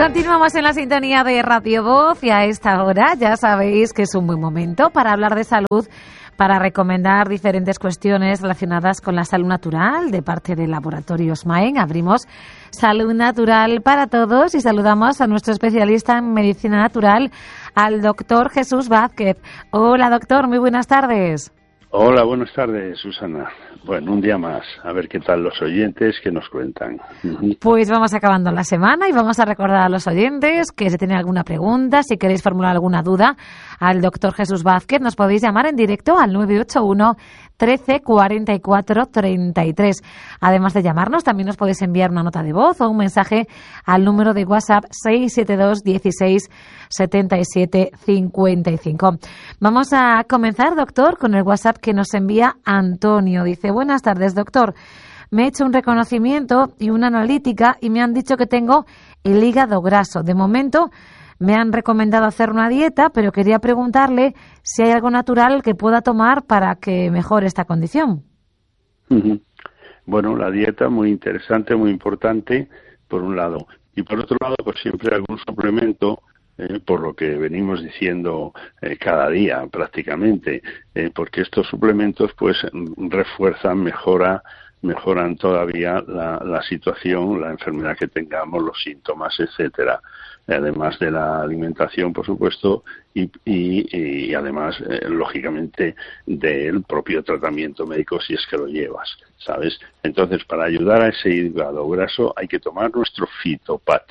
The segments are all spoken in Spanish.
Continuamos en la sintonía de Radio Voz y a esta hora ya sabéis que es un buen momento para hablar de salud, para recomendar diferentes cuestiones relacionadas con la salud natural de parte del Laboratorio Smain. Abrimos Salud Natural para Todos y saludamos a nuestro especialista en medicina natural, al doctor Jesús Vázquez. Hola doctor, muy buenas tardes. Hola, buenas tardes, Susana. Bueno, un día más, a ver qué tal los oyentes que nos cuentan. Pues vamos acabando la semana y vamos a recordar a los oyentes que si tienen alguna pregunta, si queréis formular alguna duda al doctor Jesús Vázquez, nos podéis llamar en directo al 981 13 44 33. Además de llamarnos, también nos podéis enviar una nota de voz o un mensaje al número de WhatsApp 672 16 77 55. Vamos a comenzar, doctor, con el WhatsApp que nos envía Antonio. Dice: buenas tardes, doctor. Me he hecho un reconocimiento y una analítica y me han dicho que tengo el hígado graso. De momento me han recomendado hacer una dieta, pero quería preguntarle si hay algo natural que pueda tomar para que mejore esta condición. Bueno, la dieta muy interesante, muy importante, por un lado. Y por otro lado, pues siempre algún suplemento, por lo que venimos diciendo cada día prácticamente, porque estos suplementos pues refuerzan, mejoran todavía la situación, la enfermedad que tengamos, los síntomas, etcétera. Además de la alimentación, por supuesto, y además, lógicamente, del propio tratamiento médico si es que lo llevas, ¿sabes? Entonces, para ayudar a ese hígado graso hay que tomar nuestro Fitopat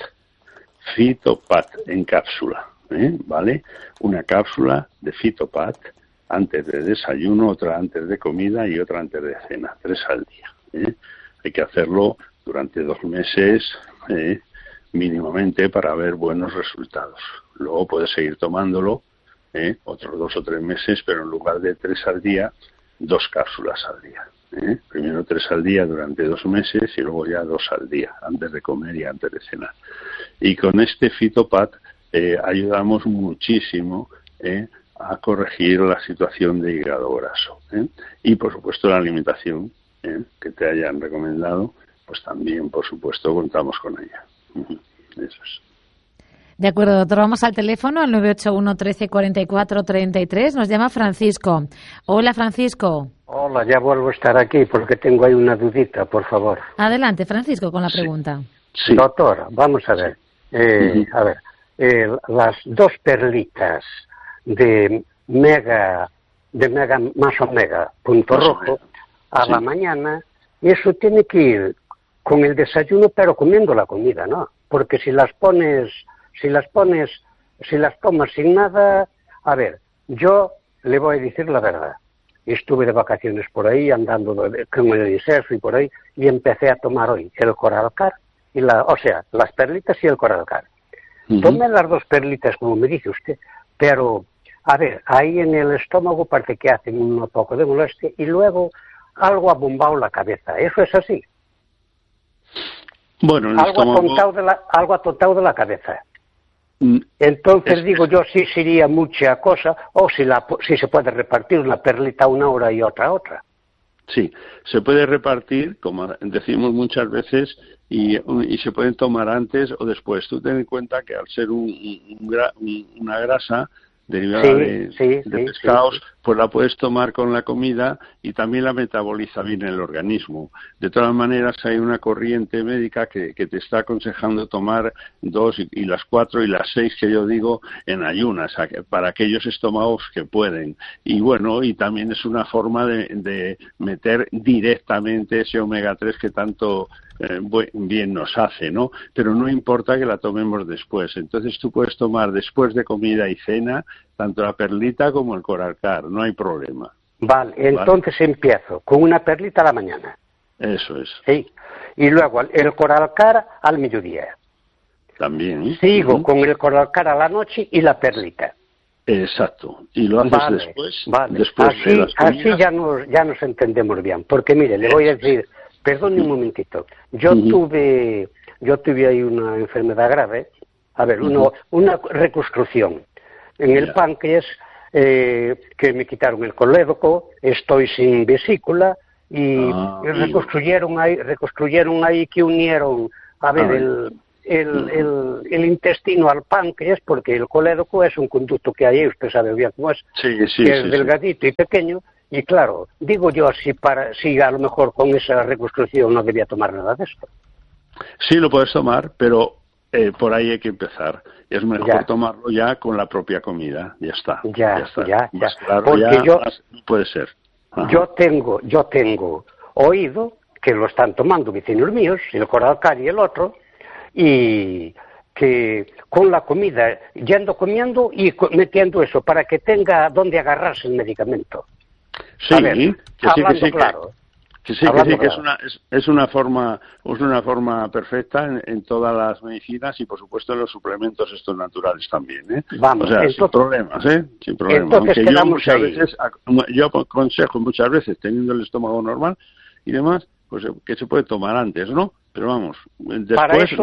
en cápsula, ¿vale? Una cápsula de Fitopat antes de desayuno, otra antes de comida y otra antes de cena, 3 al día. Hay que hacerlo durante 2 meses, mínimamente, para ver buenos resultados. Luego puedes seguir tomándolo otros 2 o 3 meses, pero en lugar de 3 al día, 2 cápsulas al día. Primero 3 al día durante 2 meses y luego ya 2 al día, antes de comer y antes de cenar. Y con este Fitopat ayudamos muchísimo a corregir la situación de hígado graso. Y, por supuesto, la alimentación que te hayan recomendado, pues también, por supuesto, contamos con ella. Eso es. De acuerdo, doctor. Vamos al teléfono, al 981 13 44 33. Nos llama Francisco. Hola, Francisco. Hola, ya vuelvo a estar aquí porque tengo ahí una dudita, por favor. Adelante, Francisco, con la pregunta. Sí. Doctor, vamos a ver. Las 2 perlitas de mega más omega, punto rojo, a la mañana, eso tiene que ir con el desayuno, pero comiendo la comida, ¿no? Porque si las tomas sin nada, a ver, yo le voy a decir la verdad. Estuve de vacaciones por ahí, andando con el inserso y por ahí, y empecé a tomar hoy el Coralcar, las perlitas y el Coralcar. Tomé las 2 perlitas, como me dice usted, pero, a ver, ahí en el estómago parece que hacen un poco de molestia y luego algo ha bombado la cabeza. ¿Eso es así? Bueno, algo atontado de la cabeza. Entonces digo yo, si sería mucha cosa, o si se puede repartir una perlita una hora y otra. Sí, se puede repartir, como decimos muchas veces, y se pueden tomar antes o después. Tú ten en cuenta que al ser una grasa derivada de pescados, pues la puedes tomar con la comida y también la metaboliza bien el organismo. De todas maneras, hay una corriente médica que te está aconsejando tomar 2 y las 4 y las 6 que yo digo en ayunas, para aquellos estómagos que pueden. Y bueno, y también es una forma de meter directamente ese omega 3 que tanto bien nos hace, ¿no? Pero no importa que la tomemos después. Entonces tú puedes tomar después de comida y cena tanto la perlita como el Coralcar, no hay problema. Vale, entonces empiezo con una perlita a la mañana. Eso es. Sí. Y luego el Coralcar al mediodía. También. Sigo con el Coralcar a la noche y la perlita. Exacto. Y lo haces después. Vale. Después así, de las comidas. Así ya nos entendemos bien. Porque mire, le voy a decir, perdone un momentito. Yo tuve ahí una enfermedad grave. A ver, una reconstrucción en el páncreas, que me quitaron el colédoco, estoy sin vesícula y reconstruyeron ahí que unieron, el intestino al páncreas, porque el colédoco es un conducto que hay ahí, usted sabe bien cómo es, Sí, que es delgadito y pequeño, y claro, digo yo, si a lo mejor con esa reconstrucción no debía tomar nada de esto. Sí, lo puedes tomar, pero por ahí hay que empezar. Es mejor tomarlo ya con la propia comida. Ya está. Ya está. Más claro, porque puede ser. Ajá. Yo tengo oído que lo están tomando vecinos míos, el Coralcar y el otro, y que con la comida, yendo comiendo y metiendo eso para que tenga donde agarrarse el medicamento. Sí, claro. Que es una forma perfecta en todas las medicinas y por supuesto en los suplementos estos naturales también, ¿eh? Vamos, o sea, sin problemas, ¿eh? Sin problemas. Entonces yo aconsejo muchas veces, teniendo el estómago normal y demás, pues que se puede tomar antes, ¿no? Pero vamos, después